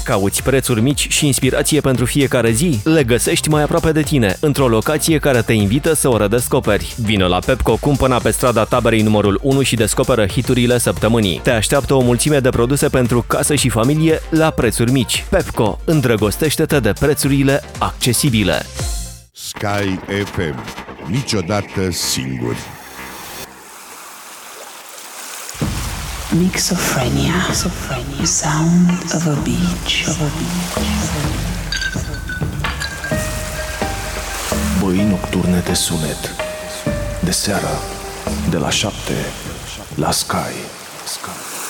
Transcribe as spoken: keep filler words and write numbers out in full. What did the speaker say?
Cauți prețuri mici și inspirație pentru fiecare zi? Le găsești mai aproape de tine, într-o locație care te invită să o redescoperi. Vino la Pepco, cumpăna pe strada Taberei numărul unu și descoperă hiturile săptămânii. Te așteaptă o mulțime de produse pentru casă și familie la prețuri mici. Pepco, îndrăgostește-te de prețurile accesibile. Sky F M. Niciodată singuri. Mixophenia. Mixophenia. Sound of a beach. Of a beach. Băi nocturne de sunet. De seară, de la șapte, la Sky. Sky.